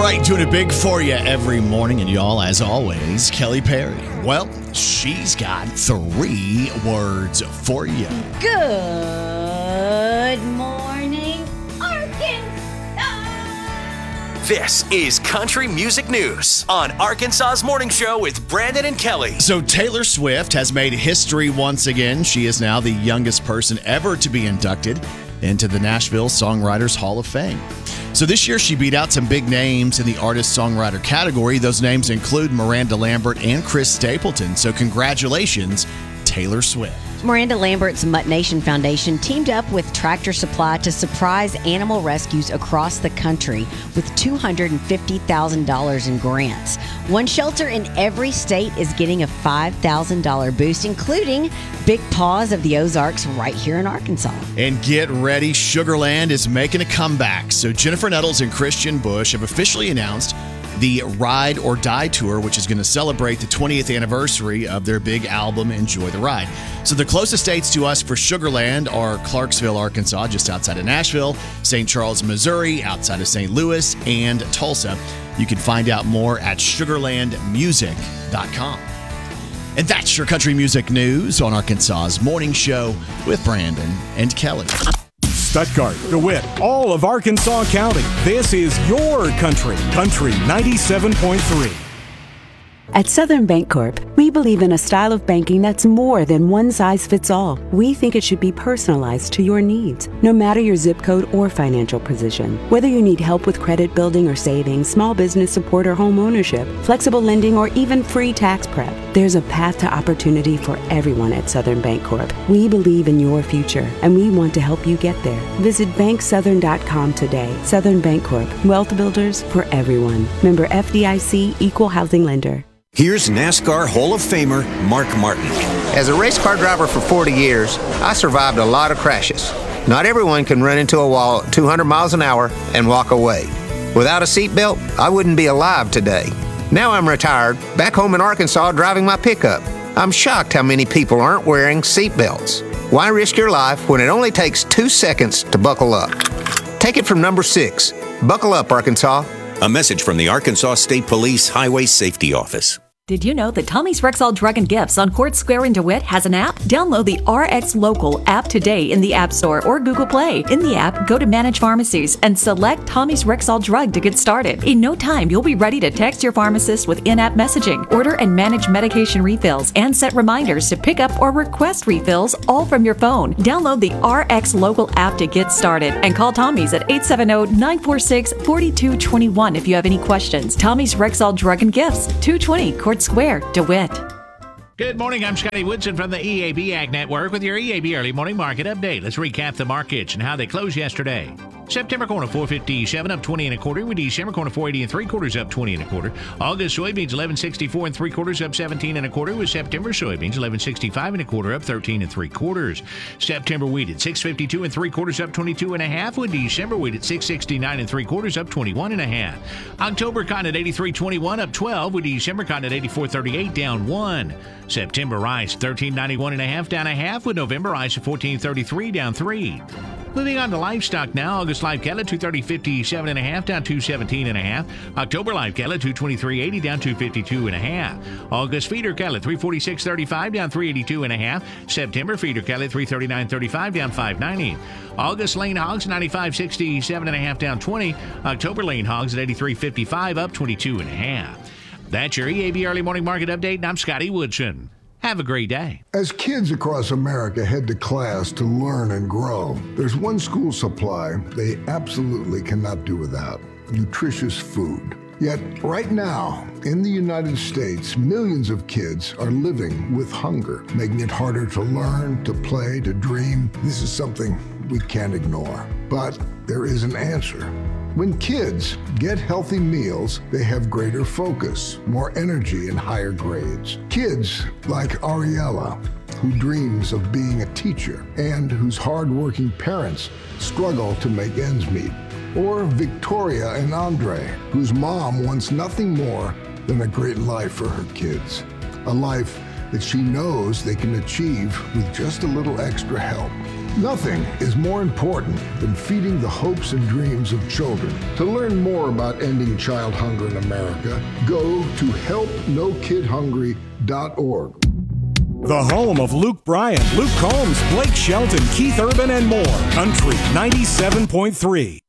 right, doing it big for you every morning. And y'all, as always, Kelly Perry. Well, she's got 3 words for you. Good morning, Arkansas! This is Country Music News on Arkansas's Morning Show with Brandon and Kelly. So Taylor Swift has made history once again. She is now the youngest person ever to be inducted into the Nashville Songwriters Hall of Fame. So this year she beat out some big names in the artist-songwriter category. Those names include Miranda Lambert and Chris Stapleton. So congratulations, Taylor Swift. Miranda Lambert's Mutt Nation Foundation teamed up with Tractor Supply to surprise animal rescues across the country with $250,000 in grants. One shelter in every state is getting a $5,000 boost, including Big Paws of the Ozarks right here in Arkansas. And get ready, Sugarland is making a comeback. So Jennifer Nettles and Christian Bush have officially announced the Ride or Die Tour, which is going to celebrate the 20th anniversary of their big album, Enjoy the Ride. So the closest states to us for Sugarland are Clarksville, Arkansas, just outside of Nashville, St. Charles, Missouri, outside of St. Louis, and Tulsa. You can find out more at sugarlandmusic.com. And that's your country music news on Arkansas's Morning Show with Brandon and Kelly. Stuttgart, DeWitt, all of Arkansas County. This is your country. Country 97.3. At Southern Bancorp, we believe in a style of banking that's more than one size fits all. We think it should be personalized to your needs, no matter your zip code or financial position. Whether you need help with credit building or saving, small business support or home ownership, flexible lending, or even free tax prep, there's a path to opportunity for everyone at Southern Bancorp. We believe in your future, and we want to help you get there. Visit banksouthern.com today. Southern Bancorp, wealth builders for everyone. Member FDIC, Equal Housing Lender. Here's NASCAR Hall of Famer Mark Martin. As a race car driver for 40 years, I survived a lot of crashes. Not everyone can run into a wall at 200 miles an hour and walk away. Without a seatbelt, I wouldn't be alive today. Now I'm retired, back home in Arkansas driving my pickup. I'm shocked how many people aren't wearing seatbelts. Why risk your life when it only takes 2 seconds to buckle up? Take it from number 6. Buckle up, Arkansas. A message from the Arkansas State Police Highway Safety Office. Did you know that Tommy's Rexall Drug and Gifts on Court Square in DeWitt has an app? Download the RX Local app today in the App Store or Google Play. In the app, go to Manage Pharmacies and select Tommy's Rexall Drug to get started. In no time, you'll be ready to text your pharmacist with in-app messaging, order and manage medication refills, and set reminders to pick up or request refills all from your phone. Download the RX Local app to get started and call Tommy's at 870-946-4221 if you have any questions. Tommy's Rexall Drug and Gifts, 220 Court Square, DeWitt. Good morning, I'm Scotty Woodson from the EAB Ag Network with your EAB Early Morning Market Update. Let's recap the markets and how they closed yesterday. September corn at 457 up 20 1/4. With December corn at 480 3/4 up 20 1/4. August soybeans 1164 3/4 up 17 1/4. With September soybeans 1165 1/4 up 13 3/4. September wheat at 652 3/4 up 22 1/2. With December wheat at 669 3/4 up 21 1/2. October cotton at 83.21 up 12. With December cotton at 84.38 down 1. September rice 13.91 1/2 down 1/2. With November rice at 14.33 down 3. Moving on to livestock now. August live cattle 230.57 1/2 down 217 1/2. October live cattle 223.80 down 252 1/2. August feeder cattle 346.35 down 382 1/2. September feeder cattle 339.35 down 590. August lane hogs 95.67 1/2 down 20. October lane hogs at 83.55 up 22 1/2. That's your EAB Early Morning Market Update, and I'm Scotty Woodson. Have a great day. As kids across America head to class to learn and grow, there's one school supply they absolutely cannot do without: nutritious food. Yet, right now, in the United States, millions of kids are living with hunger, making it harder to learn, to play, to dream. This is something we can't ignore. But there is an answer. When kids get healthy meals, they have greater focus, more energy, and higher grades. Kids like Ariella, who dreams of being a teacher and whose hardworking parents struggle to make ends meet. Or Victoria and Andre, whose mom wants nothing more than a great life for her kids. A life that she knows they can achieve with just a little extra help. Nothing is more important than feeding the hopes and dreams of children. To learn more about ending child hunger in America, go to helpnokidhungry.org. The home of Luke Bryan, Luke Combs, Blake Shelton, Keith Urban, and more. Country 97.3.